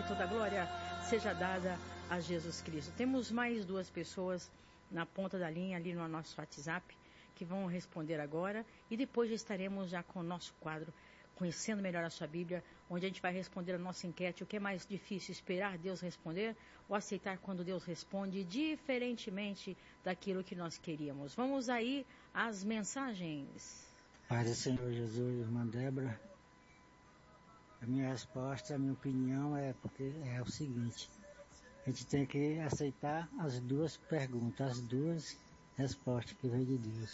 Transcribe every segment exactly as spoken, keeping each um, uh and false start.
que toda a glória seja dada a Jesus Cristo. Temos mais duas pessoas na ponta da linha ali no nosso WhatsApp que vão responder agora e depois já estaremos já com o nosso quadro Conhecendo Melhor a Sua Bíblia, onde a gente vai responder a nossa enquete: o que é mais difícil, esperar Deus responder ou aceitar quando Deus responde diferentemente daquilo que nós queríamos? Vamos aí às mensagens. Pai do Senhor Jesus, irmã Débora, a minha resposta, a minha opinião é porque é o seguinte: a gente tem que aceitar as duas perguntas, as duas respostas que vem de Deus.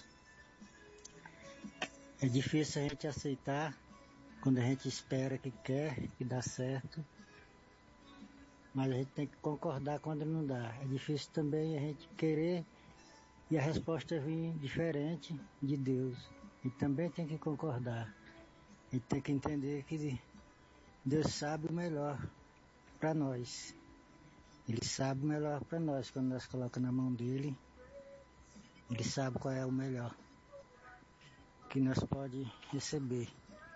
É difícil a gente aceitar quando a gente espera que quer, que dá certo, mas a gente tem que concordar quando não dá. É difícil também a gente querer e a resposta vir diferente de Deus. E também tem que concordar. A gente tem que entender que Deus sabe o melhor para nós. Ele sabe o melhor para nós. Quando nós colocamos na mão dele, ele sabe qual é o melhor que nós podemos receber.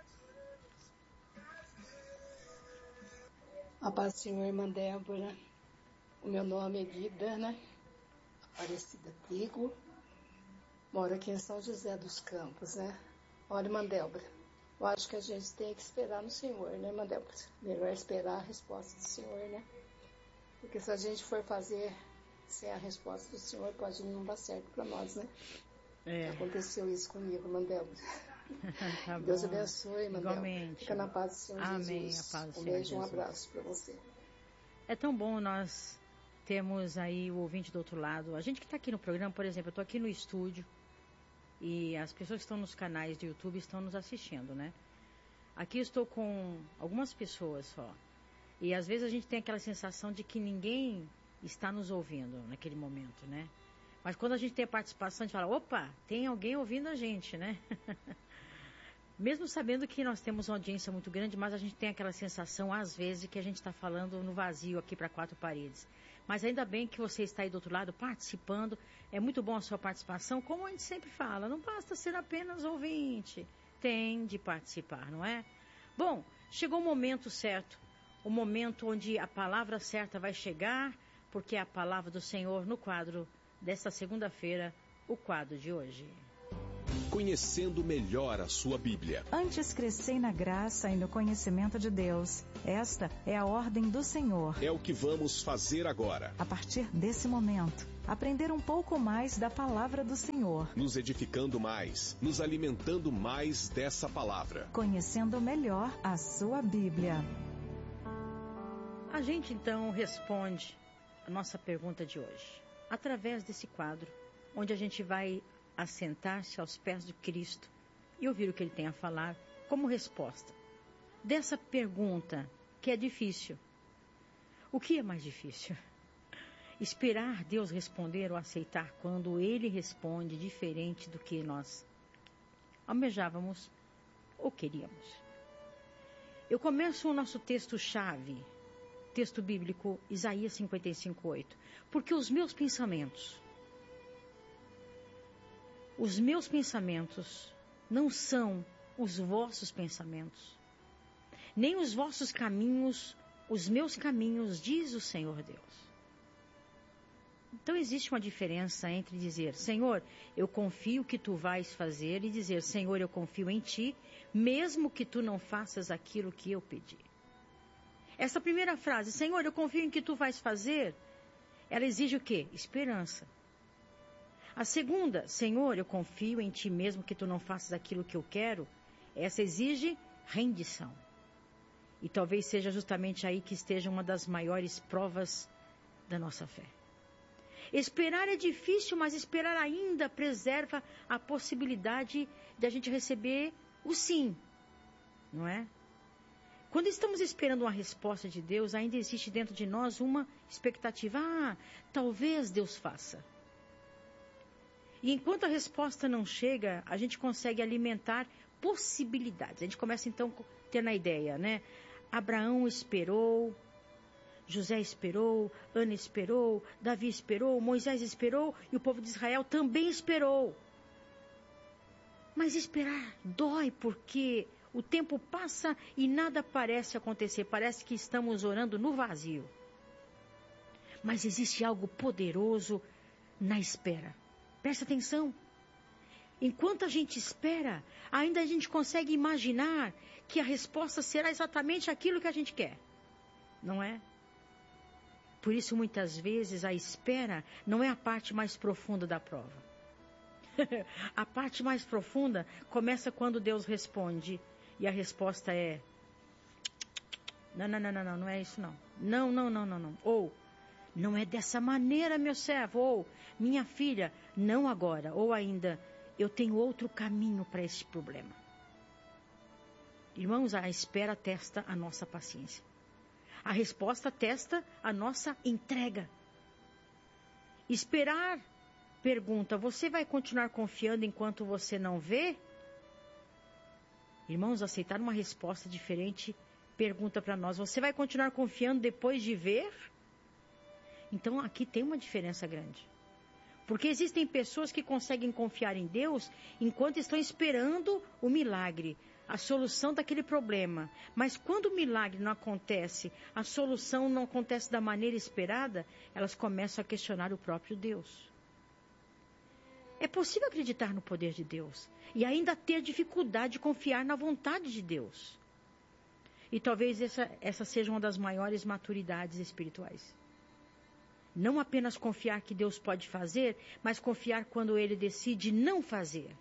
A paz do Senhor, irmã Débora. O meu nome é Guida, né? Aparecida Trigo. Moro aqui em São José dos Campos, né? Olha, irmã Débora, eu acho que a gente tem que esperar no Senhor, né, irmã Débora? Melhor esperar a resposta do Senhor, né? Porque se a gente for fazer sem a resposta do Senhor, pode não dar certo para nós, né? É. Aconteceu isso comigo, irmã Débora. Tá Deus bom. abençoe, irmã Débora. Fica na paz do Senhor Amém. Jesus. A paz do Um Senhor beijo e um Jesus. abraço para você. É tão bom nós termos aí o ouvinte do outro lado. A gente que está aqui no programa, por exemplo, eu estou aqui no estúdio e as pessoas que estão nos canais do YouTube estão nos assistindo, né? Aqui eu estou com algumas pessoas só. E às vezes a gente tem aquela sensação de que ninguém está nos ouvindo naquele momento, né? Mas quando a gente tem a participação, a gente fala, opa, tem alguém ouvindo a gente, né? Mesmo sabendo que nós temos uma audiência muito grande, mas a gente tem aquela sensação, às vezes, que a gente está falando no vazio aqui para quatro paredes. Mas ainda bem que você está aí do outro lado participando. É muito bom a sua participação. Como a gente sempre fala, não basta ser apenas ouvinte. Tem de participar, não é? Bom, chegou o momento certo. O momento onde a palavra certa vai chegar, porque é a palavra do Senhor no quadro desta segunda-feira, o quadro de hoje. Conhecendo melhor a sua Bíblia. Antes crescei na graça e no conhecimento de Deus. Esta é a ordem do Senhor. É o que vamos fazer agora. A partir desse momento, aprender um pouco mais da palavra do Senhor. Nos edificando mais, nos alimentando mais dessa palavra. Conhecendo melhor a sua Bíblia. A gente então responde a nossa pergunta de hoje, através desse quadro, onde a gente vai assentar-se aos pés de Cristo e ouvir o que Ele tem a falar como resposta dessa pergunta que é difícil. O que é mais difícil? Esperar Deus responder ou aceitar quando Ele responde diferente do que nós almejávamos ou queríamos? Eu começo o nosso texto-chave, texto bíblico, Isaías cinquenta e cinco, oito. Porque os meus pensamentos, os meus pensamentos não são os vossos pensamentos, nem os vossos caminhos, os meus caminhos, diz o Senhor Deus. Então existe uma diferença entre dizer, Senhor, eu confio que tu vais fazer, e dizer, Senhor, eu confio em ti, mesmo que tu não faças aquilo que eu pedi. Essa primeira frase, Senhor, eu confio em que tu vais fazer, ela exige o quê? Esperança. A segunda, Senhor, eu confio em ti mesmo que tu não faças aquilo que eu quero, essa exige rendição. E talvez seja justamente aí que esteja uma das maiores provas da nossa fé. Esperar é difícil, mas esperar ainda preserva a possibilidade de a gente receber o sim, não é? Quando estamos esperando uma resposta de Deus, ainda existe dentro de nós uma expectativa. Ah, talvez Deus faça. E enquanto a resposta não chega, a gente consegue alimentar possibilidades. A gente começa então a ter na ideia, né? Abraão esperou, José esperou, Ana esperou, Davi esperou, Moisés esperou e o povo de Israel também esperou. Mas esperar dói porque O tempo passa e nada parece acontecer. Parece que estamos orando no vazio. Mas existe algo poderoso na espera. Presta atenção. Enquanto a gente espera, ainda a gente consegue imaginar que a resposta será exatamente aquilo que a gente quer. Não é? Por isso, muitas vezes, a espera não é a parte mais profunda da prova. A parte mais profunda começa quando Deus responde. E a resposta é... Não, não, não, não, não, não é isso não. Não, não, não, não, não. Ou, não é dessa maneira, meu servo. Ou, minha filha, não agora. Ou ainda, eu tenho outro caminho para esse problema. Irmãos, a espera testa a nossa paciência. A resposta testa a nossa entrega. Esperar, pergunta, você vai continuar confiando enquanto você não vê? Irmãos, aceitar uma resposta diferente pergunta para nós, você vai continuar confiando depois de ver? Então aqui tem uma diferença grande. Porque existem pessoas que conseguem confiar em Deus enquanto estão esperando o milagre, a solução daquele problema. Mas quando o milagre não acontece, a solução não acontece da maneira esperada, elas começam a questionar o próprio Deus. É possível acreditar no poder de Deus e ainda ter dificuldade de confiar na vontade de Deus. E talvez essa, essa seja uma das maiores maturidades espirituais. Não apenas confiar que Deus pode fazer, mas confiar quando Ele decide não fazer.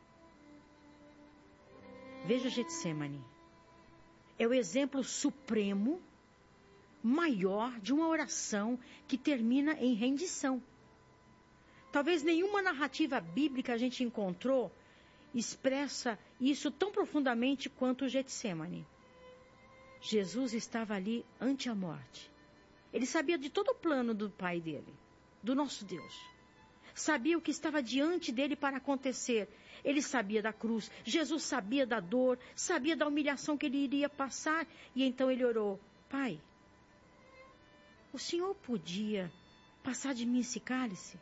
Veja Getsemane. É o exemplo supremo, maior de uma oração que termina em rendição. Talvez nenhuma narrativa bíblica a gente encontrou expressa isso tão profundamente quanto o Getsemane. Jesus estava ali ante a morte. Ele sabia de todo o plano do Pai dele, do nosso Deus. Sabia o que estava diante dele para acontecer. Ele sabia da cruz, Jesus sabia da dor, sabia da humilhação que ele iria passar. E então ele orou, Pai, o Senhor podia passar de mim esse cálice?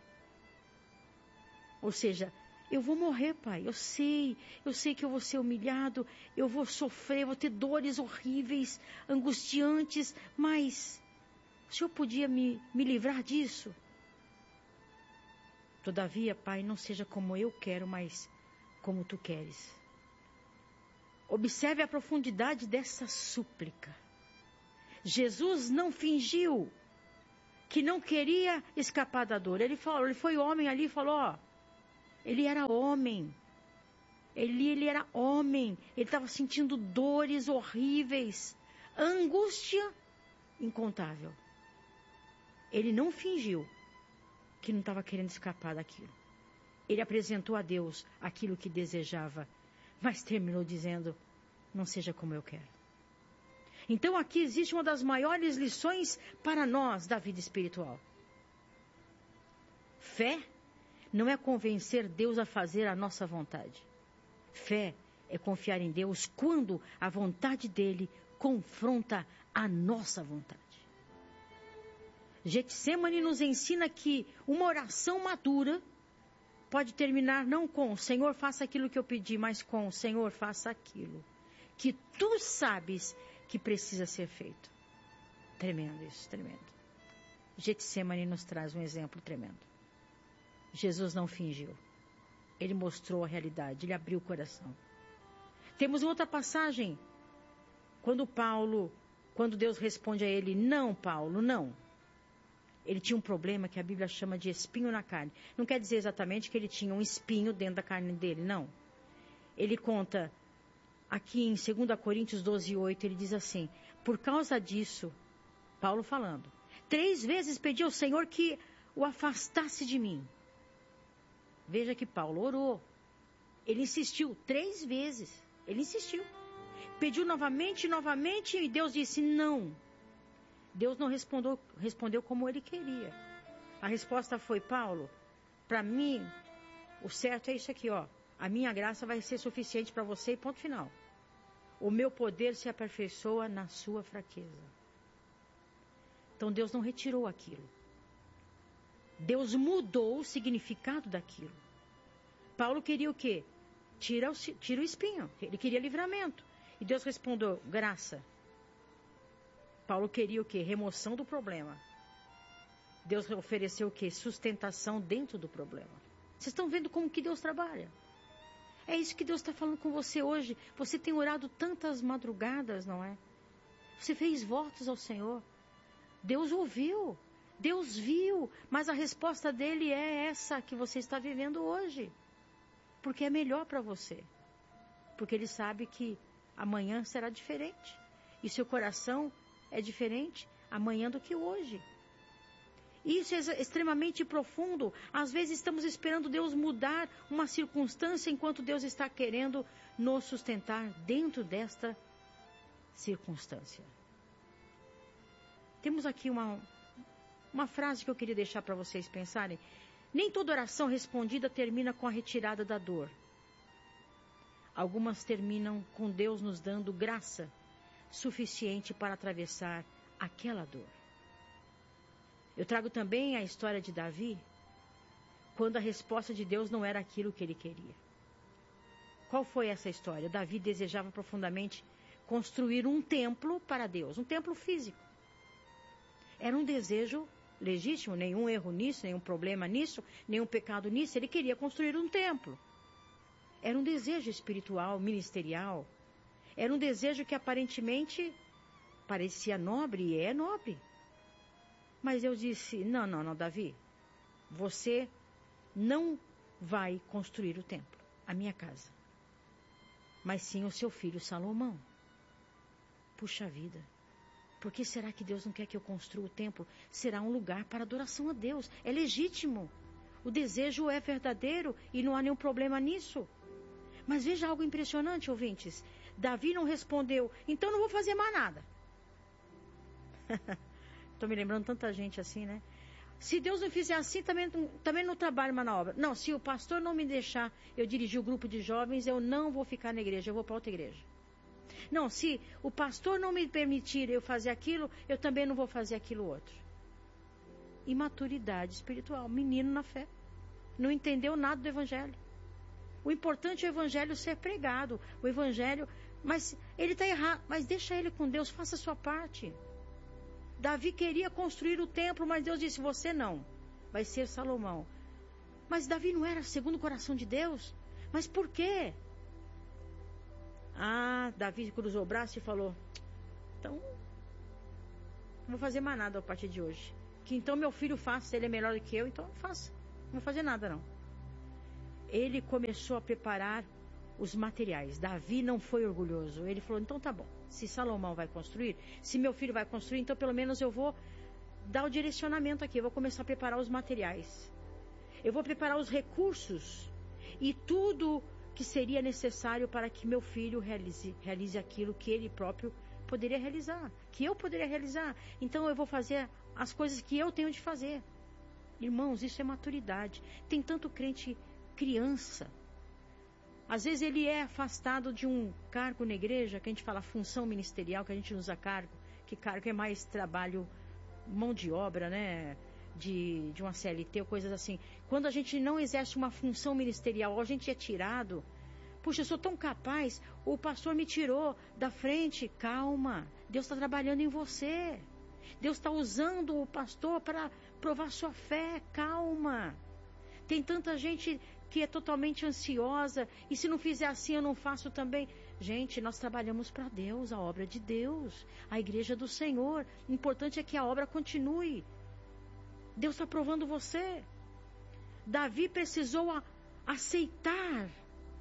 Ou seja, eu vou morrer, Pai, eu sei, eu sei que eu vou ser humilhado, eu vou sofrer, vou ter dores horríveis, angustiantes, mas o Senhor podia me, me livrar disso? Todavia, Pai, não seja como eu quero, mas como Tu queres. Observe a profundidade dessa súplica. Jesus não fingiu que não queria escapar da dor. Ele falou, ele foi homem ali e falou, ó, ele era homem. Ele, ele era homem. Ele estava sentindo dores horríveis, angústia incontável. Ele não fingiu que não estava querendo escapar daquilo. Ele apresentou a Deus aquilo que desejava, mas terminou dizendo, não seja como eu quero. Então aqui existe uma das maiores lições para nós da vida espiritual. Fé não é convencer Deus a fazer a nossa vontade. Fé é confiar em Deus quando a vontade dele confronta a nossa vontade. Getsemane nos ensina que uma oração madura pode terminar não com Senhor, faça aquilo que eu pedi, mas com Senhor, faça aquilo que Tu sabes que precisa ser feito. Tremendo isso, tremendo. Getsemane nos traz um exemplo tremendo. Jesus não fingiu. Ele mostrou a realidade, ele abriu o coração. Temos outra passagem, quando Paulo, quando Deus responde a ele, não, Paulo, não. Ele tinha um problema que a Bíblia chama de espinho na carne. Não quer dizer exatamente que ele tinha um espinho dentro da carne dele, não. Ele conta, aqui em dois Coríntios doze, oito, ele diz assim, por causa disso, Paulo falando, três vezes pedi ao Senhor que o afastasse de mim. Veja que Paulo orou. Ele insistiu três vezes. Ele insistiu. Pediu novamente, novamente, e Deus disse não. Deus não respondeu, respondeu como ele queria. A resposta foi, Paulo, para mim, o certo é isso aqui, ó. A minha graça vai ser suficiente para você e ponto final. O meu poder se aperfeiçoa na sua fraqueza. Então Deus não retirou aquilo. Deus mudou o significado daquilo. Paulo queria o quê? Tira o, tira o espinho. Ele queria livramento. E Deus respondeu, graça. Paulo queria o quê? Remoção do problema. Deus ofereceu o quê? Sustentação dentro do problema. Vocês estão vendo como que Deus trabalha? É isso que Deus está falando com você hoje. Você tem orado tantas madrugadas, não é? Você fez votos ao Senhor. Deus ouviu. Deus viu. Mas a resposta dele é essa que você está vivendo hoje. Porque é melhor para você. Porque ele sabe que amanhã será diferente. E seu coração é diferente amanhã do que hoje. Isso é extremamente profundo. Às vezes estamos esperando Deus mudar uma circunstância enquanto Deus está querendo nos sustentar dentro desta circunstância. Temos aqui uma, uma frase que eu queria deixar para vocês pensarem. Nem toda oração respondida termina com a retirada da dor. Algumas terminam com Deus nos dando graça suficiente para atravessar aquela dor. Eu trago também a história de Davi, quando a resposta de Deus não era aquilo que ele queria. Qual foi essa história? Davi desejava profundamente construir um templo para Deus, um templo físico. Era um desejo legítimo, nenhum erro nisso, nenhum problema nisso, nenhum pecado nisso. Ele queria construir um templo. Era um desejo espiritual, ministerial. Era um desejo que aparentemente parecia nobre e é nobre. Mas eu disse, não, não, não, Davi, você não vai construir o templo, a minha casa, mas sim o seu filho Salomão. Puxa vida, por que será que Deus não quer que eu construa o templo? Será um lugar para adoração a Deus, é legítimo, o desejo é verdadeiro e não há nenhum problema nisso. Mas veja algo impressionante, ouvintes, Davi não respondeu, então não vou fazer mais nada. Estou me lembrando tanta gente assim, né? Se Deus não fizer assim, também, também não trabalho mais na obra. Não, se o pastor não me deixar eu dirigir o grupo de jovens, eu não vou ficar na igreja, eu vou para outra igreja. Não, se o pastor não me permitir eu fazer aquilo, eu também não vou fazer aquilo outro. Imaturidade espiritual, menino na fé. Não entendeu nada do evangelho. O importante é o evangelho ser pregado. O evangelho, mas ele está errado. Mas deixa ele com Deus, faça a sua parte. Davi queria construir o templo, mas Deus disse, você não, vai ser Salomão. Mas Davi não era segundo o coração de Deus? Mas por quê? Ah, Davi cruzou o braço e falou, então, não vou fazer mais nada a partir de hoje. Que então meu filho faça, ele é melhor do que eu, então faça. Não vou fazer nada não. Ele começou a preparar os materiais. Davi não foi orgulhoso. Ele falou, então tá bom. Se Salomão vai construir, se meu filho vai construir, então pelo menos eu vou dar o direcionamento aqui. Eu vou começar a preparar os materiais. Eu vou preparar os recursos. E tudo que seria necessário para que meu filho realize, realize aquilo que ele próprio poderia realizar. Que eu poderia realizar. Então eu vou fazer as coisas que eu tenho de fazer. Irmãos, isso é maturidade. Tem tanto crente criança. Às vezes ele é afastado de um cargo na igreja, que a gente fala função ministerial, que a gente usa cargo, que cargo é mais trabalho, mão de obra, né? De, de uma C L T ou coisas assim. Quando a gente não exerce uma função ministerial, ou a gente é tirado, puxa, eu sou tão capaz, o pastor me tirou da frente, calma, Deus está trabalhando em você. Deus está usando o pastor para provar sua fé, calma. Tem tanta gente que é totalmente ansiosa, e se não fizer assim eu não faço também. Gente, nós trabalhamos para Deus, a obra de Deus, a igreja do Senhor. O importante é que a obra continue. Deus está provando você. Davi precisou a, aceitar.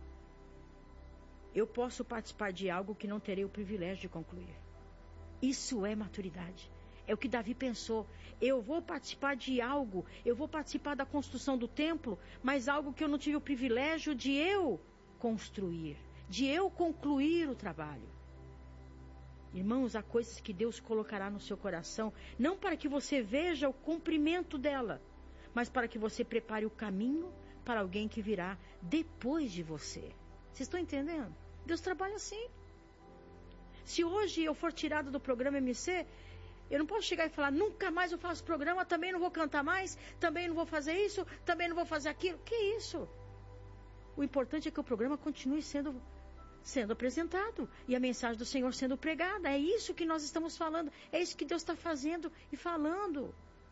Eu posso participar de algo que não terei o privilégio de concluir. Isso é maturidade. É o que Davi pensou. Eu vou participar de algo, eu vou participar da construção do templo, mas algo que eu não tive o privilégio de eu construir, de eu concluir o trabalho. Irmãos, há coisas que Deus colocará no seu coração, não para que você veja o cumprimento dela, mas para que você prepare o caminho para alguém que virá depois de você. Vocês estão entendendo? Deus trabalha assim. Se hoje eu for tirado do programa M C, eu não posso chegar e falar, nunca mais eu faço programa, também não vou cantar mais, também não vou fazer isso, também não vou fazer aquilo. Que isso? O importante é que o programa continue sendo, sendo apresentado e a mensagem do Senhor sendo pregada. É isso que nós estamos falando, é isso que Deus está fazendo e falando.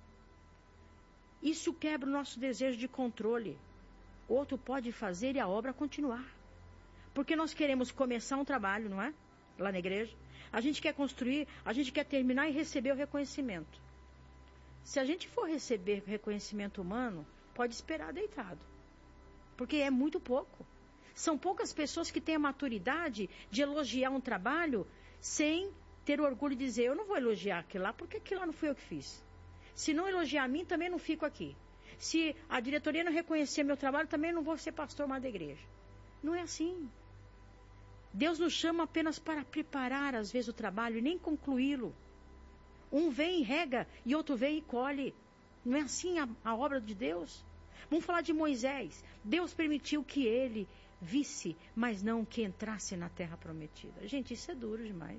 Isso quebra o nosso desejo de controle. Outro pode fazer e a obra continuar. Porque nós queremos começar um trabalho, não é? Lá na igreja. A gente quer construir, a gente quer terminar e receber o reconhecimento. Se a gente for receber reconhecimento humano, pode esperar deitado. Porque é muito pouco. São poucas pessoas que têm a maturidade de elogiar um trabalho sem ter o orgulho de dizer, eu não vou elogiar aquilo lá, porque aquilo lá não fui eu que fiz. Se não elogiar a mim, também não fico aqui. Se a diretoria não reconhecer meu trabalho, também não vou ser pastor mais da igreja. Não é assim. Deus nos chama apenas para preparar, às vezes, o trabalho e nem concluí-lo. Um vem e rega e outro vem e colhe. Não é assim a, a obra de Deus? Vamos falar de Moisés. Deus permitiu que ele visse, mas não que entrasse na terra prometida. Gente, isso é duro demais.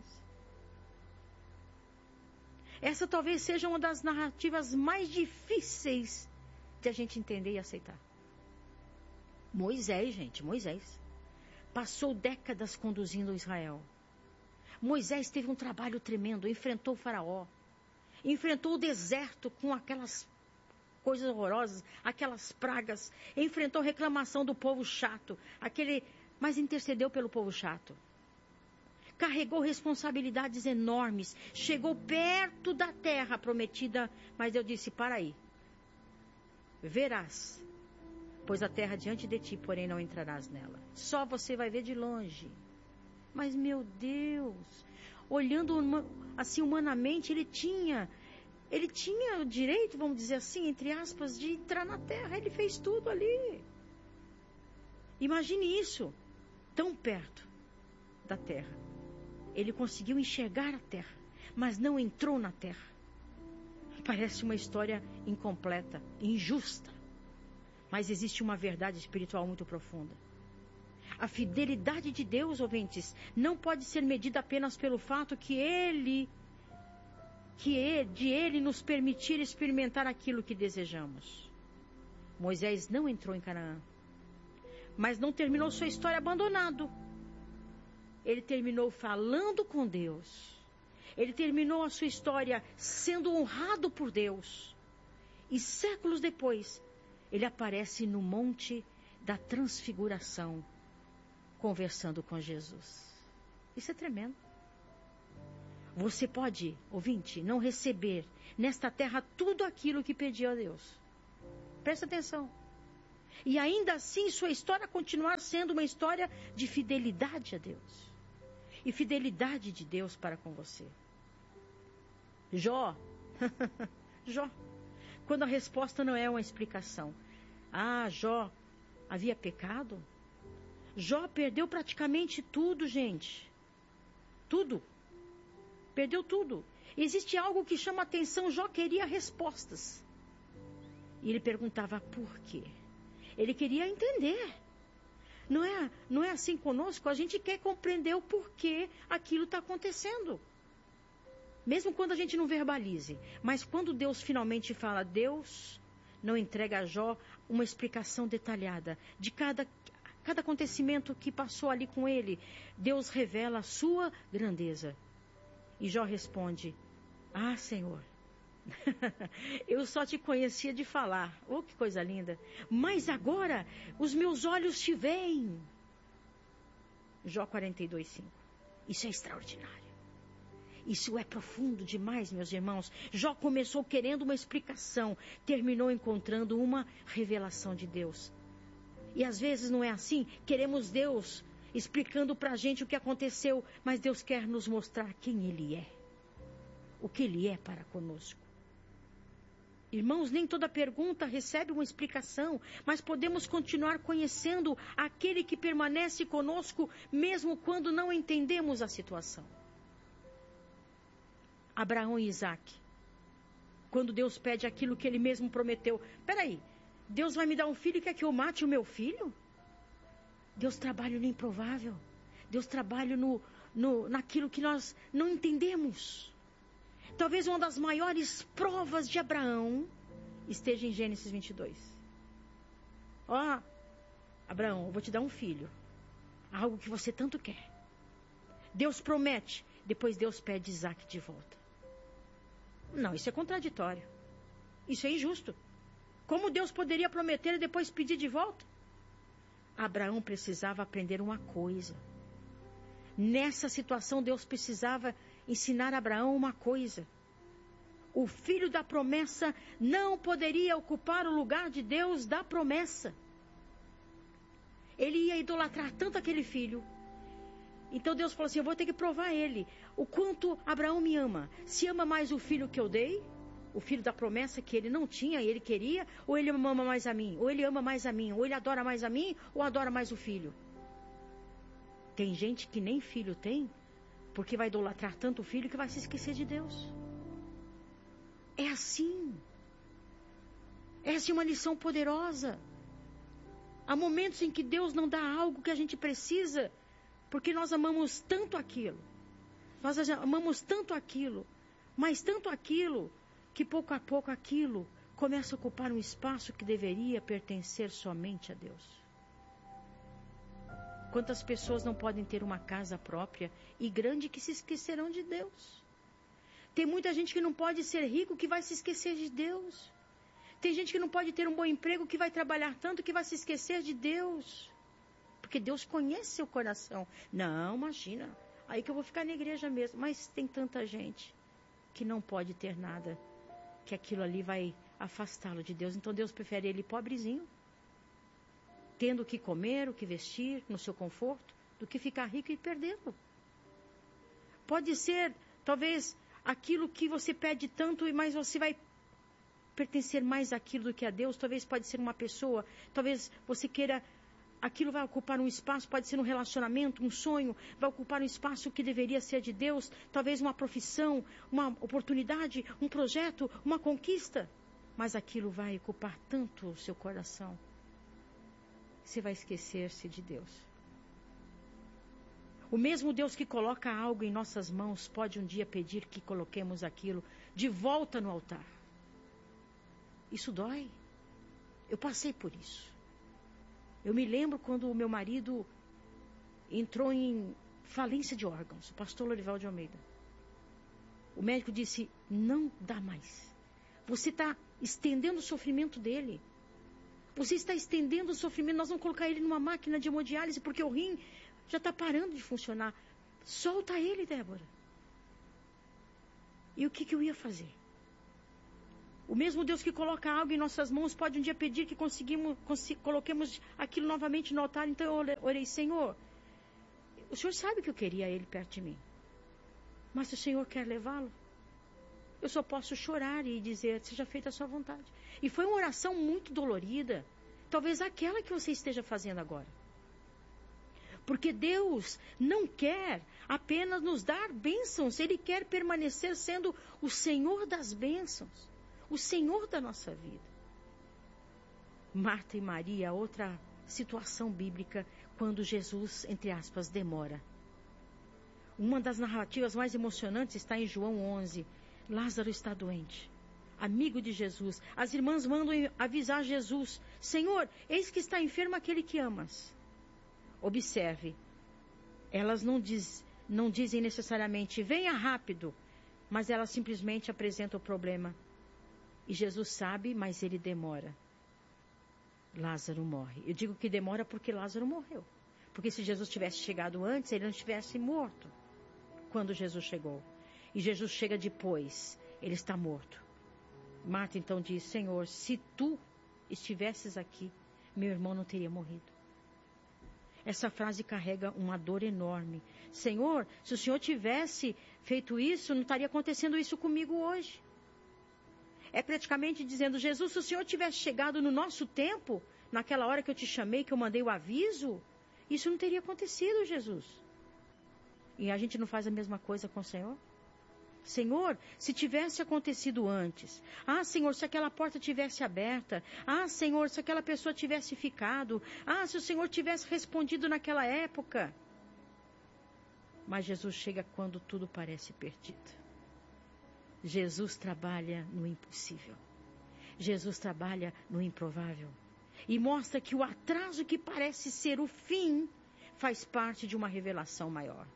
Essa talvez seja uma das narrativas mais difíceis de a gente entender e aceitar. Moisés, gente, Moisés. Passou décadas conduzindo Israel. Moisés teve um trabalho tremendo, enfrentou o faraó. Enfrentou o deserto com aquelas coisas horrorosas, aquelas pragas. Enfrentou reclamação do povo chato, aquele, mas intercedeu pelo povo chato. Carregou responsabilidades enormes. Chegou perto da terra prometida, mas Deus disse, para aí. Verás, pois a terra diante de ti, porém não entrarás nela. Só você vai ver de longe. Mas, meu Deus, olhando assim humanamente, ele tinha, ele tinha o direito, vamos dizer assim, entre aspas, de entrar na terra. Ele fez tudo ali. Imagine isso, tão perto da terra. Ele conseguiu enxergar a terra, mas não entrou na terra. Parece uma história incompleta, injusta. Mas existe uma verdade espiritual muito profunda. A fidelidade de Deus, ouvintes, não pode ser medida apenas pelo fato que Ele, que ele, de Ele nos permitir experimentar aquilo que desejamos. Moisés não entrou em Canaã, mas não terminou sua história abandonado. Ele terminou falando com Deus. Ele terminou a sua história sendo honrado por Deus. E séculos depois, ele aparece no Monte da Transfiguração, conversando com Jesus. Isso é tremendo. Você pode, ouvinte, não receber nesta terra tudo aquilo que pediu a Deus. Presta atenção. E ainda assim sua história continuar sendo uma história de fidelidade a Deus. E fidelidade de Deus para com você. Jó. Jó. Quando a resposta não é uma explicação. Ah, Jó havia pecado? Jó perdeu praticamente tudo, gente. Tudo. Perdeu tudo. Existe algo que chama atenção. Jó queria respostas. E ele perguntava por quê? Ele queria entender. Não é, não é assim conosco? A gente quer compreender o porquê aquilo está acontecendo. Mesmo quando a gente não verbalize. Mas quando Deus finalmente fala, Deus não entrega a Jó uma explicação detalhada de cada, cada acontecimento que passou ali com ele. Deus revela a sua grandeza. E Jó responde, ah, Senhor, eu só te conhecia de falar. Oh, que coisa linda. Mas agora os meus olhos te veem. Jó quarenta e dois, cinco. Isso é extraordinário. Isso é profundo demais, meus irmãos. Jó começou querendo uma explicação, terminou encontrando uma revelação de Deus. E às vezes não é assim? Queremos Deus explicando para a gente o que aconteceu, mas Deus quer nos mostrar quem Ele é. O que Ele é para conosco. Irmãos, nem toda pergunta recebe uma explicação, mas podemos continuar conhecendo aquele que permanece conosco, mesmo quando não entendemos a situação. Abraão e Isaac. Quando Deus pede aquilo que ele mesmo prometeu. Peraí, Deus vai me dar um filho e quer que eu mate o meu filho? Deus trabalha no improvável. Deus trabalha no, no, naquilo que nós não entendemos. Talvez uma das maiores provas de Abraão esteja em Gênesis vinte e dois. Ó, Abraão, eu vou te dar um filho. algo que você tanto quer. Deus promete, depois Deus pede Isaac de volta. Não, isso é contraditório. Isso é injusto. Como Deus poderia prometer e depois pedir de volta? Abraão precisava aprender uma coisa. Nessa situação, Deus precisava ensinar a Abraão uma coisa. O filho da promessa não poderia ocupar o lugar de Deus da promessa. Ele ia idolatrar tanto aquele filho. Então Deus falou assim, eu vou ter que provar ele. O quanto Abraão me ama. Se ama mais o filho que eu dei, o filho da promessa que ele não tinha e ele queria, ou ele ama mais a mim, ou ele ama mais a mim, ou ele adora mais a mim, ou adora mais o filho. Tem gente que nem filho tem, porque vai idolatrar tanto o filho que vai se esquecer de Deus. É assim. Essa é uma lição poderosa. Há momentos em que Deus não dá algo que a gente precisa, porque nós amamos tanto aquilo. Nós amamos tanto aquilo, mas tanto aquilo, que pouco a pouco aquilo começa a ocupar um espaço que deveria pertencer somente a Deus. Quantas pessoas não podem ter uma casa própria e grande que se esquecerão de Deus? Tem muita gente que não pode ser rico que vai se esquecer de Deus. Tem gente que não pode ter um bom emprego que vai trabalhar tanto que vai se esquecer de Deus. Porque Deus conhece seu coração. Não, imagina, aí que eu vou ficar na igreja mesmo. Mas tem tanta gente que não pode ter nada, que aquilo ali vai afastá-lo de Deus. Então Deus prefere ele pobrezinho, tendo o que comer, o que vestir, no seu conforto, do que ficar rico e perdê-lo. Pode ser, talvez, aquilo que você pede tanto, mas você vai pertencer mais àquilo do que a Deus. Talvez pode ser uma pessoa, talvez você queira, aquilo vai ocupar um espaço, pode ser um relacionamento, um sonho, vai ocupar um espaço que deveria ser de Deus, talvez uma profissão, uma oportunidade, um projeto, uma conquista, mas aquilo vai ocupar tanto o seu coração, você vai esquecer-se de Deus. O mesmo Deus que coloca algo em nossas mãos pode um dia pedir que coloquemos aquilo de volta no altar. Isso dói. Eu passei por isso. Eu me lembro quando o meu marido entrou em falência de órgãos, o pastor Lorival de Almeida. O médico disse, não dá mais. Você está estendendo o sofrimento dele. Você está estendendo o sofrimento. Nós vamos colocar ele numa máquina de hemodiálise porque o rim já está parando de funcionar. Solta ele, Débora. E o que, que eu ia fazer? O mesmo Deus que coloca algo em nossas mãos pode um dia pedir que conseguimos, consi- coloquemos aquilo novamente no altar. Então eu orei, Senhor, o Senhor sabe que eu queria ele perto de mim. Mas se o Senhor quer levá-lo, eu só posso chorar e dizer, seja feita a sua vontade. E foi uma oração muito dolorida. Talvez aquela que você esteja fazendo agora. Porque Deus não quer apenas nos dar bênçãos. Ele quer permanecer sendo o Senhor das bênçãos. O Senhor da nossa vida. Marta e Maria, outra situação bíblica, quando Jesus, entre aspas, demora. Uma das narrativas mais emocionantes está em João onze. Lázaro está doente, amigo de Jesus. As irmãs mandam avisar Jesus. Senhor, eis que está enfermo aquele que amas. Observe, elas não, diz, não dizem necessariamente, venha rápido, mas elas simplesmente apresentam o problema. E Jesus sabe, mas ele demora. Lázaro morre. Eu digo que demora porque Lázaro morreu. Porque se Jesus tivesse chegado antes, ele não estivesse morto quando Jesus chegou. E Jesus chega depois, ele está morto. Marta então diz, Senhor, se tu estivesses aqui, meu irmão não teria morrido. Essa frase carrega uma dor enorme. Senhor, se o Senhor tivesse feito isso, não estaria acontecendo isso comigo hoje. É praticamente dizendo, Jesus, se o Senhor tivesse chegado no nosso tempo, naquela hora que eu te chamei, que eu mandei o aviso, isso não teria acontecido, Jesus. E a gente não faz a mesma coisa com o Senhor? Senhor, se tivesse acontecido antes. Ah, Senhor, se aquela porta tivesse aberta. Ah, Senhor, se aquela pessoa tivesse ficado. Ah, se o Senhor tivesse respondido naquela época. Mas Jesus chega quando tudo parece perdido. Jesus trabalha no impossível. Jesus trabalha no improvável. E mostra que o atraso que parece ser o fim faz parte de uma revelação maior.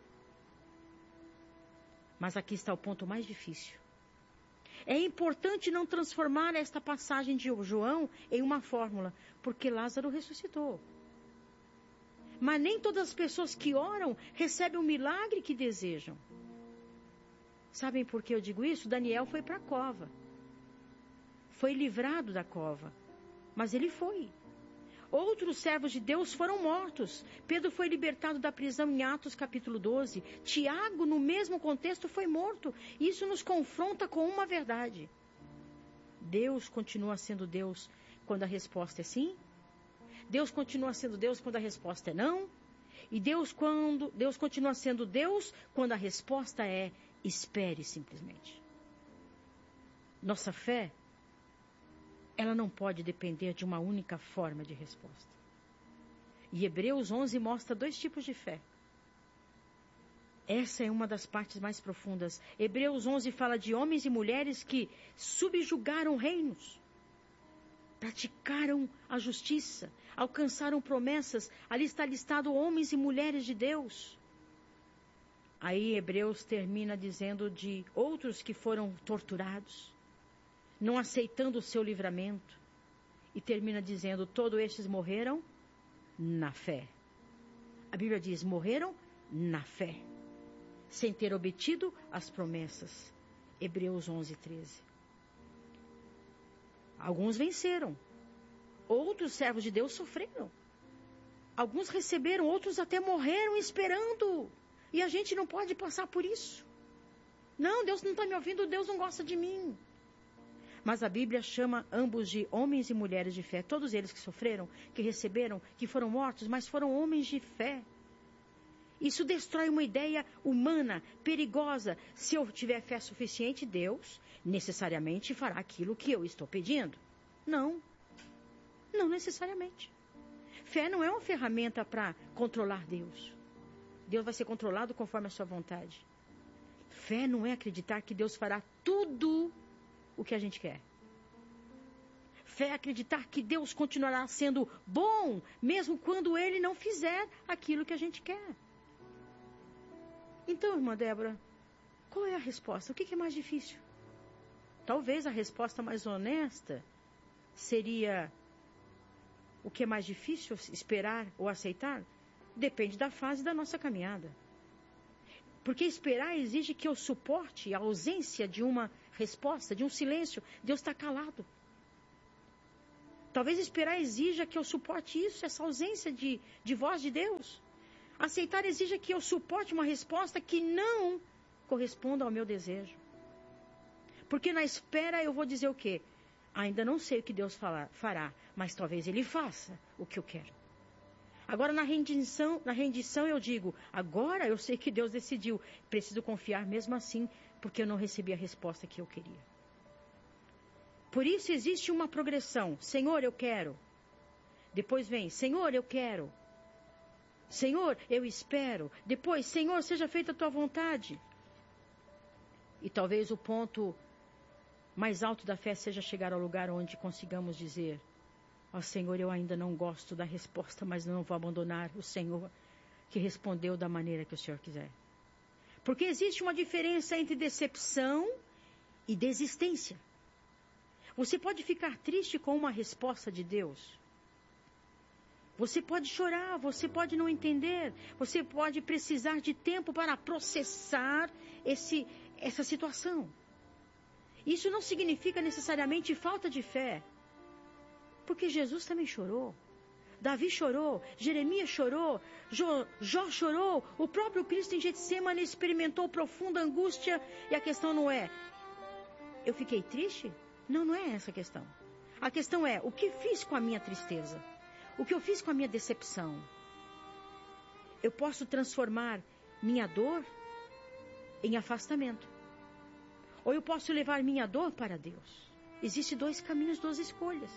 Mas aqui está o ponto mais difícil. É importante não transformar esta passagem de João em uma fórmula, porque Lázaro ressuscitou. Mas nem todas as pessoas que oram recebem o milagre que desejam. Sabem por que eu digo isso? Daniel foi para a cova. Foi livrado da cova. Mas ele foi. Outros servos de Deus foram mortos. Pedro foi libertado da prisão em Atos capítulo doze. Tiago, no mesmo contexto, foi morto. Isso nos confronta com uma verdade. Deus continua sendo Deus quando a resposta é sim. Deus continua sendo Deus quando a resposta é não. E Deus, quando, Deus continua sendo Deus quando a resposta é espere simplesmente. Nossa fé, ela não pode depender de uma única forma de resposta. E Hebreus onze mostra dois tipos de fé. Essa é uma das partes mais profundas. Hebreus onze fala de homens e mulheres que subjugaram reinos, praticaram a justiça, alcançaram promessas. Ali está listado homens e mulheres de Deus. Aí Hebreus termina dizendo de outros que foram torturados, não aceitando o seu livramento. E termina dizendo, todos estes morreram na fé. A Bíblia diz, morreram na fé, sem ter obtido as promessas. Hebreus onze, treze. Alguns venceram. Outros servos de Deus sofreram. Alguns receberam, outros até morreram esperando. E a gente não pode passar por isso. Não, Deus não está me ouvindo, Deus não gosta de mim. Mas a Bíblia chama ambos de homens e mulheres de fé. Todos eles que sofreram, que receberam, que foram mortos, mas foram homens de fé. Isso destrói uma ideia humana, perigosa. Se eu tiver fé suficiente, Deus necessariamente fará aquilo que eu estou pedindo. Não. Não necessariamente. Fé não é uma ferramenta para controlar Deus. Deus vai ser controlado conforme a sua vontade. Fé não é acreditar que Deus fará tudo o que a gente quer. Fé é acreditar que Deus continuará sendo bom, mesmo quando Ele não fizer aquilo que a gente quer. Então, irmã Débora, qual é a resposta? O que é mais difícil? Talvez a resposta mais honesta seria: o que é mais difícil esperar ou aceitar? Depende da fase da nossa caminhada. Porque esperar exige que eu suporte a ausência de uma resposta, de um silêncio. Deus está calado. Talvez esperar exija que eu suporte isso, essa ausência de, de voz de Deus. Aceitar exija que eu suporte uma resposta que não corresponda ao meu desejo. Porque na espera eu vou dizer o quê? Ainda não sei o que Deus fará, mas talvez Ele faça o que eu quero. Agora na rendição, na rendição eu digo, agora eu sei que Deus decidiu, preciso confiar mesmo assim, porque eu não recebi a resposta que eu queria. Por isso existe uma progressão. Senhor, eu quero. Depois vem, Senhor, eu quero. Senhor, eu espero. Depois, Senhor, seja feita a tua vontade. E talvez o ponto mais alto da fé seja chegar ao lugar onde consigamos dizer: ó oh, Senhor, eu ainda não gosto da resposta, mas não vou abandonar o Senhor que respondeu da maneira que o Senhor quiser. Porque existe uma diferença entre decepção e desistência. Você pode ficar triste com uma resposta de Deus. Você pode chorar, você pode não entender, você pode precisar de tempo para processar esse, essa situação. Isso não significa necessariamente falta de fé. Porque Jesus também chorou. Davi chorou, Jeremias chorou, Jó, Jó chorou, o próprio Cristo em Getsemane experimentou profunda angústia. E a questão não é, eu fiquei triste? Não, não é essa a questão. A questão é, o que fiz com a minha tristeza? O que eu fiz com a minha decepção? Eu posso transformar minha dor em afastamento. Ou eu posso levar minha dor para Deus. Existem dois caminhos, duas escolhas.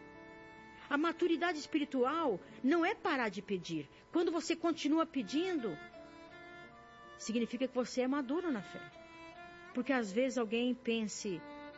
A maturidade espiritual não é parar de pedir. Quando você continua pedindo, significa que você é maduro na fé. Porque às vezes alguém pense,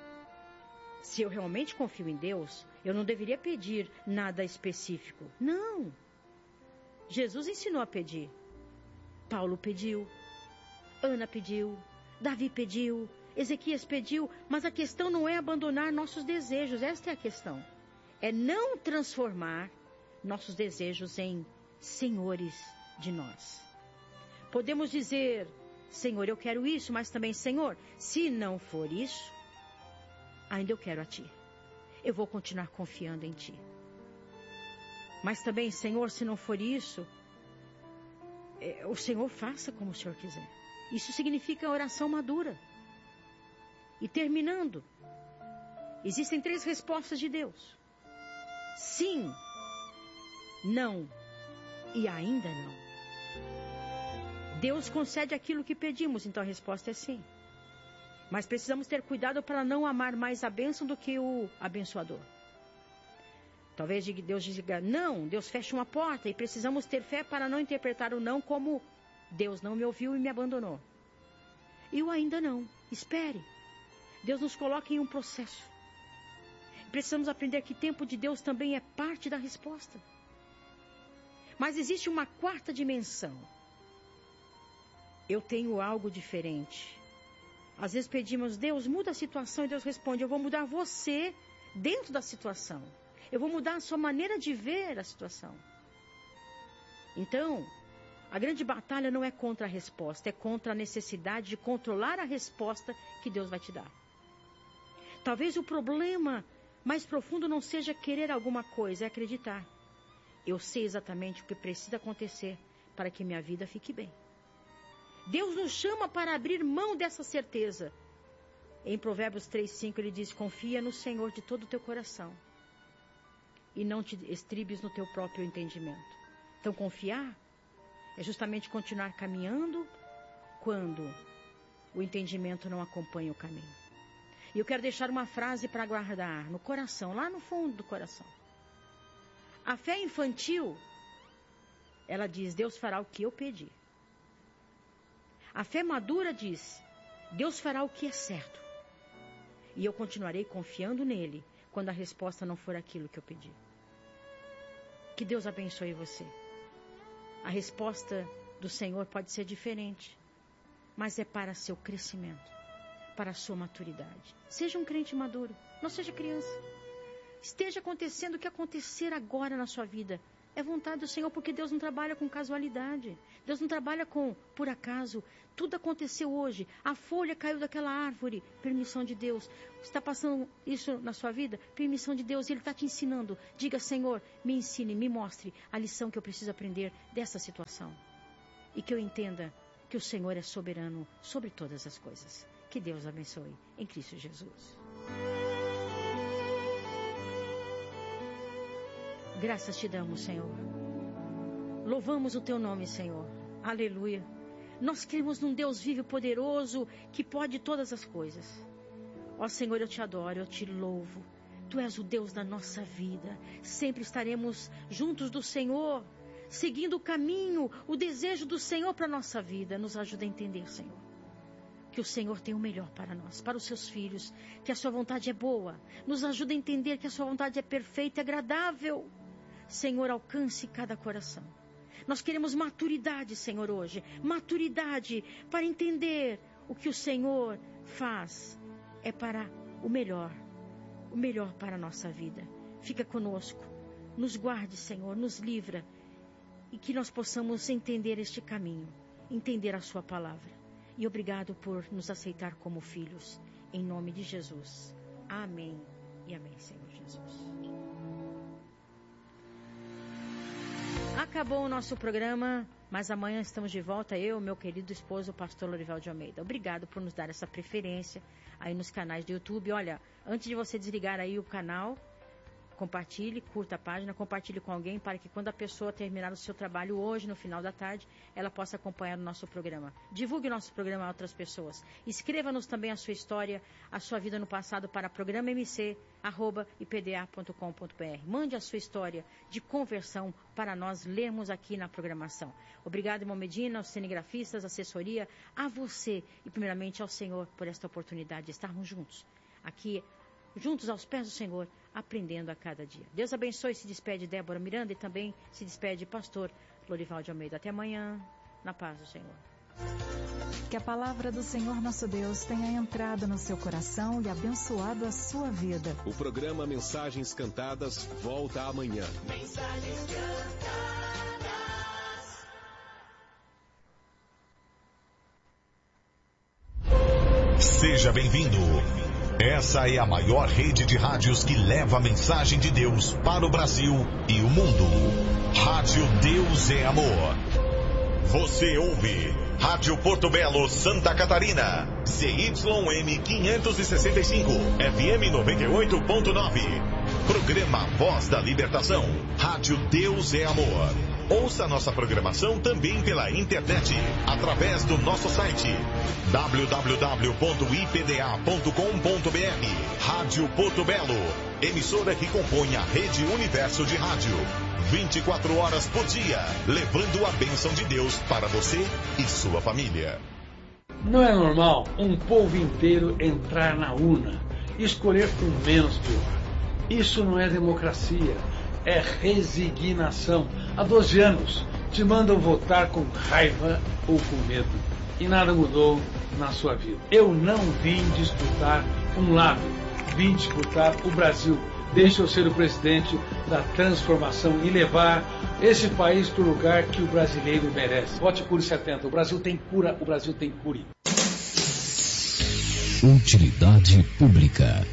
se eu realmente confio em Deus, eu não deveria pedir nada específico. Não. Jesus ensinou a pedir. Paulo pediu, Ana pediu, Davi pediu, Ezequias pediu, mas a questão não é abandonar nossos desejos, esta é a questão. É não transformar nossos desejos em senhores de nós. Podemos dizer, Senhor, eu quero isso, mas também, Senhor, se não for isso, ainda eu quero a Ti. Eu vou continuar confiando em Ti. Mas também, Senhor, se não for isso, é, o Senhor faça como o Senhor quiser. Isso significa oração madura. E terminando, existem três respostas de Deus. Sim, não e ainda não. Deus concede aquilo que pedimos, então a resposta é sim. Mas precisamos ter cuidado para não amar mais a bênção do que o abençoador. Talvez Deus diga não, Deus fecha uma porta e precisamos ter fé para não interpretar o não como Deus não me ouviu e me abandonou. E o ainda não, espere. Deus nos coloca em um processo. Precisamos aprender que o tempo de Deus também é parte da resposta. Mas existe uma quarta dimensão. Eu tenho algo diferente. Às vezes pedimos, Deus, muda a situação, e Deus responde, eu vou mudar você dentro da situação. Eu vou mudar a sua maneira de ver a situação. Então, a grande batalha não é contra a resposta, é contra a necessidade de controlar a resposta que Deus vai te dar. Talvez o problema mais profundo não seja querer alguma coisa, é acreditar. Eu sei exatamente o que precisa acontecer para que minha vida fique bem. Deus nos chama para abrir mão dessa certeza. Em Provérbios três, cinco ele diz, confia no Senhor de todo o teu coração e não te estribes no teu próprio entendimento. Então confiar é justamente continuar caminhando quando o entendimento não acompanha o caminho. E eu quero deixar uma frase para guardar no coração, lá no fundo do coração. A fé infantil, ela diz, Deus fará o que eu pedi. A fé madura diz, Deus fará o que é certo. E eu continuarei confiando nele quando a resposta não for aquilo que eu pedi. Que Deus abençoe você. A resposta do Senhor pode ser diferente, mas é para seu crescimento, para a sua maturidade. Seja um crente maduro, não seja criança. Esteja acontecendo o que acontecer agora na sua vida. É vontade do Senhor, porque Deus não trabalha com casualidade. Deus não trabalha com por acaso. Tudo aconteceu hoje. A folha caiu daquela árvore. Permissão de Deus. Está passando isso na sua vida? Permissão de Deus. Ele está te ensinando. Diga, Senhor, me ensine, me mostre a lição que eu preciso aprender dessa situação. E que eu entenda que o Senhor é soberano sobre todas as coisas. Que Deus abençoe em Cristo Jesus. Graças te damos, Senhor. Louvamos o teu nome, Senhor. Aleluia. Nós cremos num Deus vivo e poderoso que pode todas as coisas. Ó Senhor, eu te adoro, eu te louvo. Tu és o Deus da nossa vida. Sempre estaremos juntos do Senhor, seguindo o caminho, o desejo do Senhor para a nossa vida. Nos ajuda a entender, Senhor, que o Senhor tem o melhor para nós, para os seus filhos, que a sua vontade é boa. Nos ajuda a entender que a sua vontade é perfeita e agradável. Senhor, alcance cada coração. Nós queremos maturidade, Senhor, hoje. Maturidade para entender o que o Senhor faz. É para o melhor. O melhor para a nossa vida. Fica conosco. Nos guarde, Senhor. Nos livra. E que nós possamos entender este caminho. Entender a sua palavra. E obrigado por nos aceitar como filhos. Em nome de Jesus. Amém e amém, Senhor Jesus. Acabou o nosso programa, mas amanhã estamos de volta, eu, meu querido esposo, o pastor Lorival de Almeida. Obrigado por nos dar essa preferência aí nos canais do YouTube. Olha, antes de você desligar aí o canal, compartilhe, curta a página, compartilhe com alguém para que quando a pessoa terminar o seu trabalho hoje, no final da tarde, ela possa acompanhar o nosso programa. Divulgue o nosso programa a outras pessoas. Escreva-nos também a sua história, a sua vida no passado para programa m c arroba i p d a ponto com ponto b r. Mande a sua história de conversão para nós lermos aqui na programação. Obrigado, irmão Medina, aos cinegrafistas, assessoria, a você e primeiramente ao Senhor por esta oportunidade de estarmos juntos aqui juntos aos pés do Senhor, aprendendo a cada dia. Deus abençoe e se despede Débora Miranda e também se despede pastor Lorival de Almeida. Até amanhã, na paz do Senhor. Que a palavra do Senhor nosso Deus tenha entrado no seu coração e abençoado a sua vida. O programa Mensagens Cantadas volta amanhã. Mensagens Cantadas. Seja bem-vindo. Essa é a maior rede de rádios que leva a mensagem de Deus para o Brasil e o mundo. Rádio Deus é Amor. Você ouve Rádio Porto Belo, Santa Catarina. C Y M quinhentos e sessenta e cinco, F M noventa e oito ponto nove. Programa Voz da Libertação. Rádio Deus é Amor. Ouça nossa programação também pela internet, através do nosso site w w w ponto i p d a ponto com ponto b r. Rádio Porto Belo, emissora que compõe a Rede Universo de Rádio. vinte e quatro horas por dia, levando a bênção de Deus para você e sua família. Não é normal um povo inteiro entrar na urna e escolher com menos pior. Isso não é democracia. É resignação. Há doze anos te mandam votar com raiva ou com medo. E nada mudou na sua vida. Eu não vim disputar um lado. Vim disputar o Brasil. Deixa eu ser o presidente da transformação e levar esse país para o lugar que o brasileiro merece. Vote Cure setenta. O Brasil tem cura. O Brasil tem cure. Utilidade pública.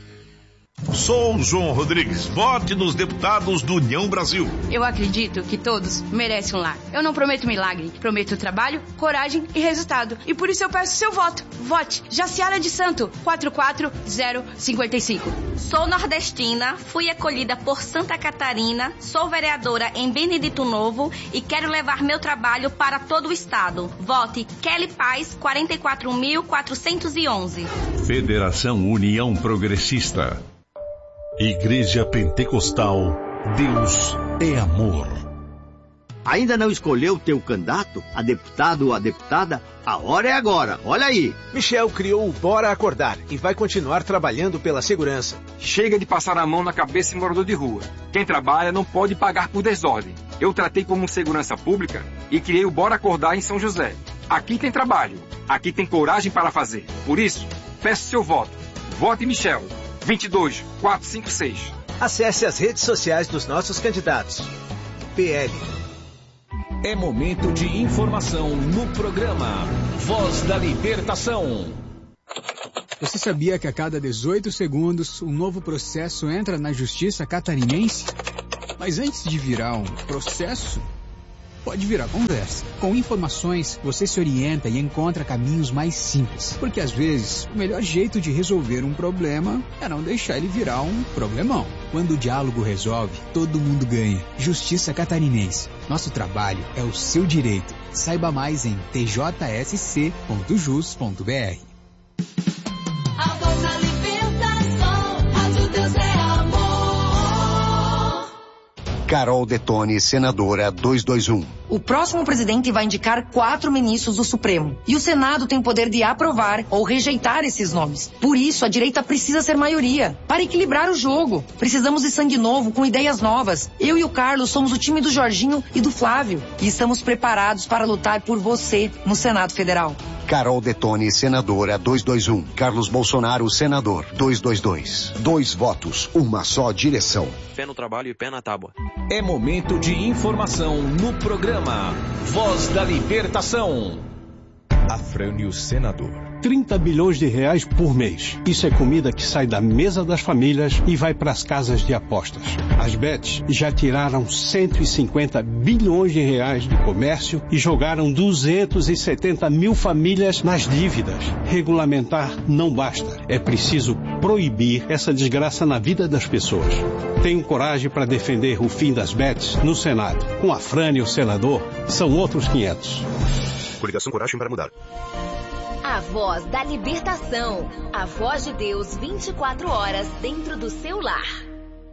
Sou João Rodrigues. Vote nos deputados do União Brasil. Eu acredito que todos merecem um lar. Eu não prometo milagre, prometo trabalho, coragem e resultado. E por isso eu peço seu voto. Vote Jaciara de Santo, quatro quatro zero cinco cinco. Sou nordestina, fui acolhida por Santa Catarina, sou vereadora em Benedito Novo e quero levar meu trabalho para todo o estado. Vote Kelly Paz, quarenta e quatro mil quatrocentos e onze. Federação União Progressista. Igreja Pentecostal, Deus é Amor. Ainda não escolheu o teu candidato, a deputado ou a deputada? A hora é agora, olha aí. Michel criou o Bora Acordar e vai continuar trabalhando pela segurança. Chega de passar a mão na cabeça de morador de rua. Quem trabalha não pode pagar por desordem. Eu tratei como segurança pública e criei o Bora Acordar em São José. Aqui tem trabalho, aqui tem coragem para fazer. Por isso, peço seu voto. Vote Michel. vinte e dois quatrocentos e cinquenta e seis. Acesse as redes sociais dos nossos candidatos. P L. É momento de informação no programa Voz da Libertação. Você sabia que a cada dezoito segundos um novo processo entra na justiça catarinense? Mas antes de virar um processo, pode virar conversa. Com informações, você se orienta e encontra caminhos mais simples. Porque às vezes, o melhor jeito de resolver um problema é não deixar ele virar um problemão. Quando o diálogo resolve, todo mundo ganha. Justiça Catarinense. Nosso trabalho é o seu direito. Saiba mais em t j s c ponto jus ponto b r. A voz da libertação, Rádio Deus é Amor. Carol Detone, senadora duzentos e vinte e um. O próximo presidente vai indicar quatro ministros do Supremo. E o Senado tem o poder de aprovar ou rejeitar esses nomes. Por isso, a direita precisa ser maioria. Para equilibrar o jogo. Precisamos de sangue novo, com ideias novas. Eu e o Carlos somos o time do Jorginho e do Flávio. E estamos preparados para lutar por você no Senado Federal. Carol Detone, senadora duzentos e vinte e um. Carlos Bolsonaro, senador duzentos e vinte e dois. Dois votos, uma só direção. Pé no trabalho e pé na tábua. É momento de informação no programa Voz da Libertação. Afrânio Senador. trinta bilhões de reais por mês. Isso é comida que sai da mesa das famílias e vai para as casas de apostas. As bets já tiraram cento e cinquenta bilhões de reais do comércio e jogaram duzentas e setenta mil famílias nas dívidas. Regulamentar não basta. É preciso proibir essa desgraça na vida das pessoas. Tenho coragem para defender o fim das bets no Senado. Com Afrânio Senador, são outros quinhentos. Coligação Coragem para Mudar. A voz da libertação. A voz de Deus vinte e quatro horas dentro do seu lar.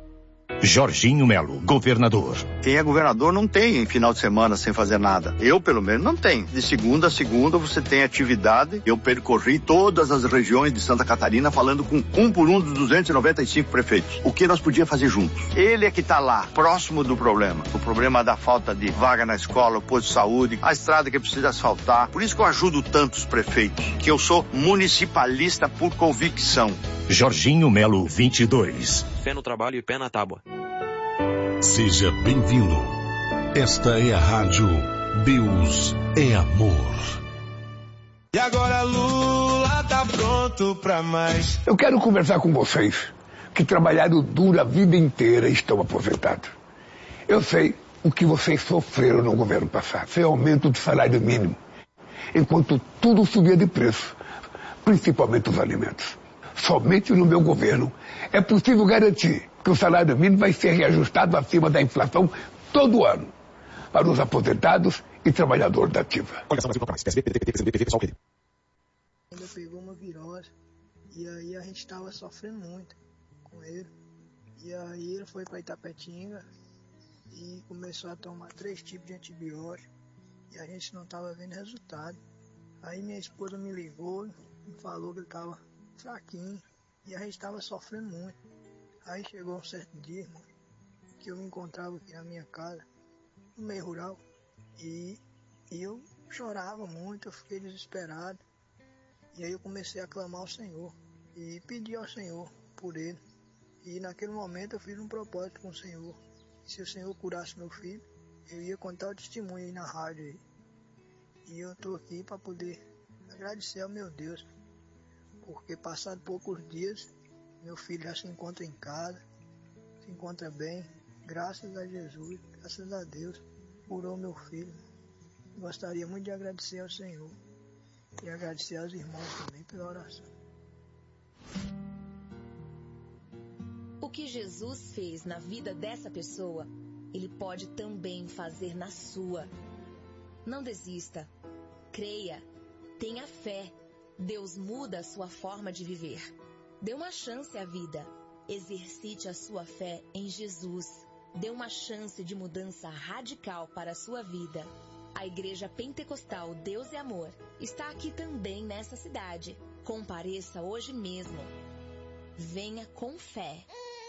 Jorginho Melo, governador. Quem é governador não tem final de semana sem fazer nada. Eu, pelo menos, não tenho. De segunda a segunda você tem atividade. Eu percorri todas as regiões de Santa Catarina falando com um por um dos duzentos e noventa e cinco prefeitos. O que nós podíamos fazer juntos? Ele é que está lá, próximo do problema. O problema da falta de vaga na escola, o posto de saúde, a estrada que precisa asfaltar. Por isso que eu ajudo tantos prefeitos, que eu sou municipalista por convicção. Jorginho Melo, vinte e dois. Fé no trabalho e pé na tábua. Seja bem-vindo. Esta é a rádio Deus é Amor. E agora Lula tá pronto pra mais. Eu quero conversar com vocês que trabalharam duro a vida inteira e estão aposentados. Eu sei o que vocês sofreram no governo passado. Foi aumento do salário mínimo, enquanto tudo subia de preço, principalmente os alimentos. Somente no meu governo é possível garantir que o salário mínimo vai ser reajustado acima da inflação todo ano para os aposentados e trabalhadores da ativa. Ainda pegou uma virose e aí a gente estava sofrendo muito com ele. E aí ele foi para Itapetinga e começou a tomar três tipos de antibiótico e a gente não estava vendo resultado. Aí minha esposa me ligou e falou que ele estava fraquinho e a gente estava sofrendo muito. Aí chegou um certo dia, irmão, que eu me encontrava aqui na minha casa, no meio rural, e, e eu chorava muito, eu fiquei desesperado. E aí eu comecei a clamar ao Senhor e pedi ao Senhor por ele. E naquele momento eu fiz um propósito com o Senhor. Se o Senhor curasse meu filho, eu ia contar o testemunho aí na rádio aí. E eu estou aqui para poder agradecer ao meu Deus, porque passado poucos dias, meu filho já se encontra em casa, se encontra bem, graças a Jesus, graças a Deus, curou meu filho. Gostaria muito de agradecer ao Senhor e agradecer aos irmãos também pela oração. O que Jesus fez na vida dessa pessoa, Ele pode também fazer na sua. Não desista, creia, tenha fé. Deus muda a sua forma de viver. Dê uma chance à vida. Exercite a sua fé em Jesus. Dê uma chance de mudança radical para a sua vida. A Igreja Pentecostal Deus é Amor está aqui também nessa cidade. Compareça hoje mesmo. Venha com fé.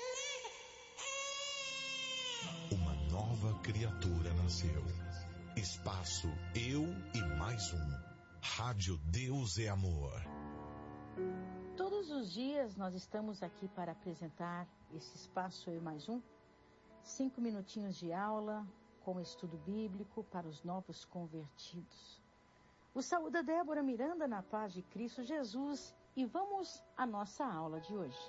Uma nova criatura nasceu. Espaço Eu e Mais Um. Rádio Deus é Amor. Todos os dias nós estamos aqui para apresentar esse espaço Eu e Mais Um. Cinco minutinhos de aula com estudo bíblico para os novos convertidos. O saúde Débora Miranda na paz de Cristo Jesus e vamos à nossa aula de hoje.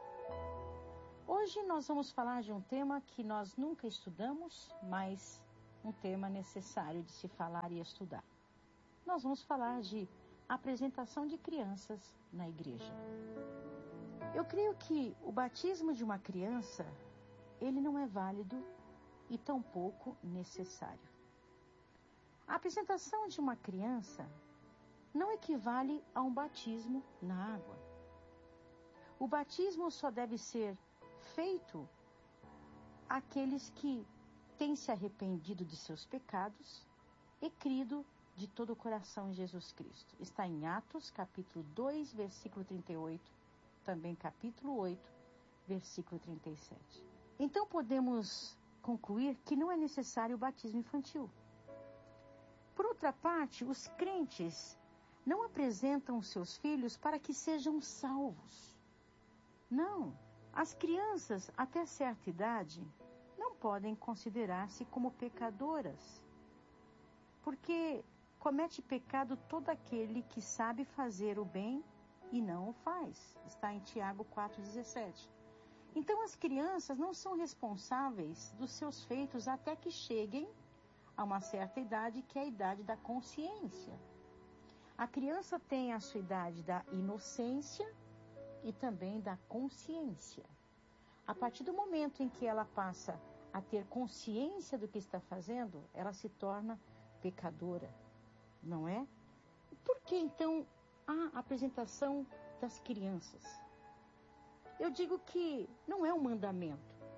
Hoje nós vamos falar de um tema que nós nunca estudamos, mas um tema necessário de se falar e estudar. Nós vamos falar de apresentação de crianças na igreja. Eu creio que o batismo de uma criança, ele não é válido e tampouco necessário. A apresentação de uma criança não equivale a um batismo na água. O batismo só deve ser feito àqueles que têm se arrependido de seus pecados e crido de todo o coração em Jesus Cristo. Está em Atos, capítulo dois, versículo trinta e oito, também capítulo oito, versículo trinta e sete. Então podemos concluir que não é necessário o batismo infantil. Por outra parte, os crentes não apresentam os seus filhos para que sejam salvos. Não, as crianças até certa idade não podem considerar-se como pecadoras, porque comete pecado todo aquele que sabe fazer o bem e não o faz. Está em Tiago quatro, dezessete. Então as crianças não são responsáveis dos seus feitos até que cheguem a uma certa idade, que é a idade da consciência. A criança tem a sua idade da inocência e também da consciência. A partir do momento em que ela passa a ter consciência do que está fazendo, ela se torna pecadora, não é? Por que então a apresentação das crianças? Eu digo que não é um mandamento.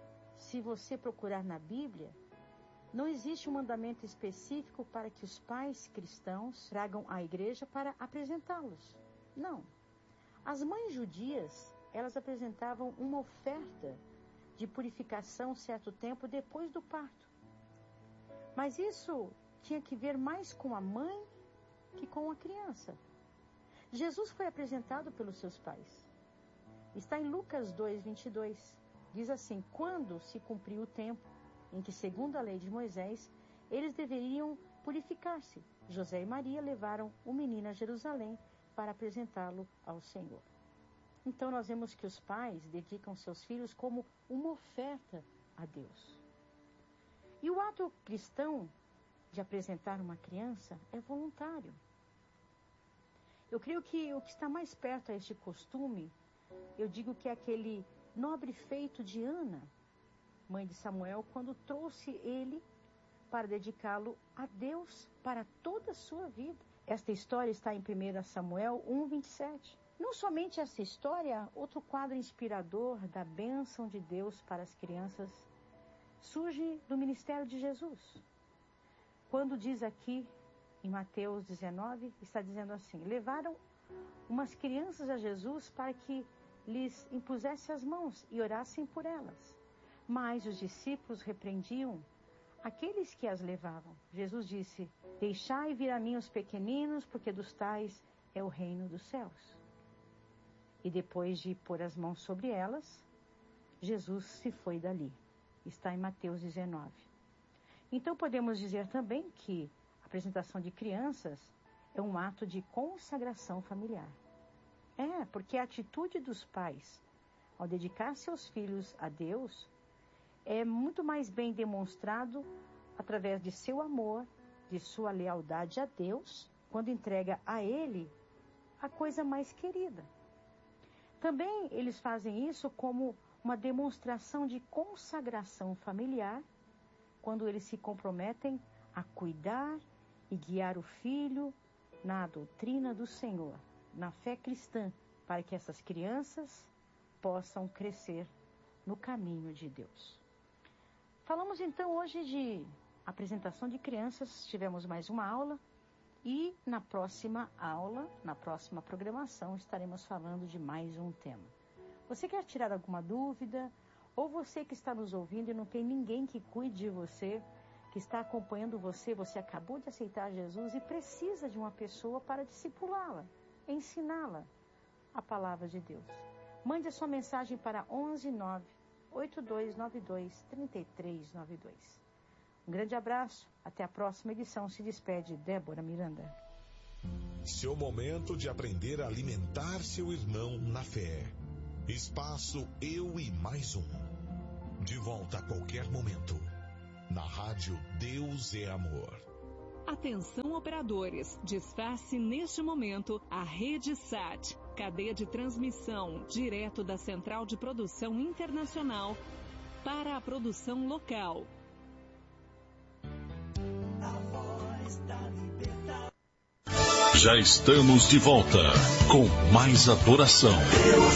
se você procurar na Bíblia, não existe um mandamento específico para que os pais cristãos tragam à igreja para apresentá-los. Não. As mães judias, elas apresentavam uma oferta de purificação certo tempo depois do parto. Mas isso tinha que ver mais com a mãe que com a criança. Jesus foi apresentado pelos seus pais. Está em Lucas dois, vinte e dois. Diz assim: quando se cumpriu o tempo em que, segundo a lei de Moisés, eles deveriam purificar-se, José e Maria levaram o menino a Jerusalém para apresentá-lo ao Senhor. Então nós vemos que os pais dedicam seus filhos como uma oferta a Deus. E o ato cristão de apresentar uma criança é voluntário. Eu creio que o que está mais perto a este costume, eu digo que é aquele nobre feito de Ana, mãe de Samuel, quando trouxe ele para dedicá-lo a Deus para toda a sua vida. Esta história está em primeiro Samuel um, vinte e sete. Não somente essa história, outro quadro inspirador da bênção de Deus para as crianças surge do ministério de Jesus. Quando diz aqui, em Mateus dezenove, está dizendo assim: levaram umas crianças a Jesus para que lhes impusesse as mãos e orassem por elas. Mas os discípulos repreendiam aqueles que as levavam. Jesus disse: deixai vir a mim os pequeninos, porque dos tais é o reino dos céus. E depois de pôr as mãos sobre elas, Jesus se foi dali. Está em Mateus dezenove. Então podemos dizer também que a apresentação de crianças é um ato de consagração familiar. É, porque a atitude dos pais ao dedicar seus filhos a Deus é muito mais bem demonstrado através de seu amor, de sua lealdade a Deus, quando entrega a Ele a coisa mais querida. Também eles fazem isso como uma demonstração de consagração familiar, quando eles se comprometem a cuidar e guiar o filho na doutrina do Senhor, na fé cristã, para que essas crianças possam crescer no caminho de Deus. Falamos então hoje de apresentação de crianças, tivemos mais uma aula e na próxima aula, na próxima programação, estaremos falando de mais um tema. Você quer tirar alguma dúvida? Ou você que está nos ouvindo e não tem ninguém que cuide de você, que está acompanhando você, você acabou de aceitar Jesus e precisa de uma pessoa para discipulá-la, ensiná-la a palavra de Deus. Mande a sua mensagem para onze nove oito dois nove dois três três nove dois. Um grande abraço, até a próxima edição. Se despede Débora Miranda. Seu momento de aprender a alimentar seu irmão na fé. Espaço Eu e Mais Um. De volta a qualquer momento. Na rádio Deus é Amor. Atenção operadores, desface neste momento a Rede Sat, cadeia de transmissão direto da Central de Produção Internacional para a produção local. Já estamos de volta com mais adoração.